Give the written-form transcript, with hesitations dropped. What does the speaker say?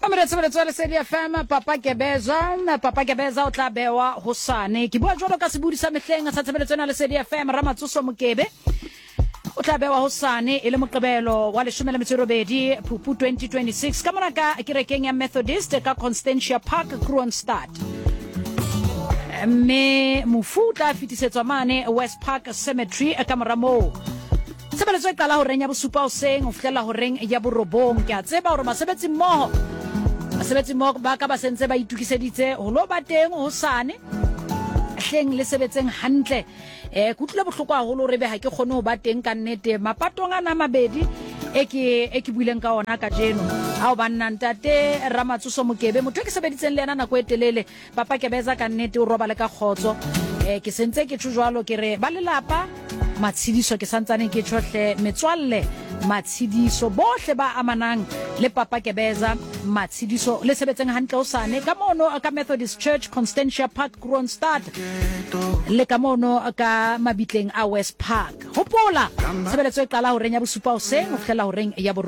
Mamela tsebetso le Lesedi FM Papa Kebeza o tla bewa hosane ke bua jwalo ka sebudi sa mehleng sa tsebetso na Lesedi FM Ramatsoso Mokebe o tla bewa hosane e le moqebelo wa 18 Phupu 2026 ka mona ka kerekeng ya Methodist ka Constantia Park Kroonstad me mufuta fitisetswa mane West Park Cemetery ka moramo Sebeletso e qala ho reng ya bosupa hoseng ho fihlela ho reng ya borobong ke a tseba hore basebetsi mmoho ba ka ba sentse ba itukiseditse ho lo ba teng hosane hleng le sebetseng hantle kutlwe bohloko haholo re be ha ke kgone ho ba teng ka nnete mapatong ana mabedi e ke buileng ka ona ka jeno ha o banna ntate Ramatsoso Mokebe motho ke sebeditseng le yena nako e telele Papa Kebeza ka nnete o roba le ka khotso ke sentse ke tshujwalo ke re ba lelapa matshidiso ke santsane ke tsohle metswalle matshidiso bohle ba amanang le Papa Kebeza matshidiso le sebetseng hantle hosane ka mono ka Methodist Church Constantia Park Kroonstad le ka mono ka mabitleng a West Park hopola sebeletso e qala ho reng ya bosupa hoseng ho fihlela ho reng ya